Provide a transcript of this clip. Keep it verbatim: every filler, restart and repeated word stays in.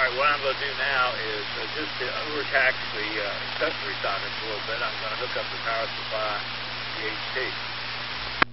right, what I'm going to do now is uh, just to overtax the uh, accessory sockets a little bit, I'm going to hook up the power supply, the H T.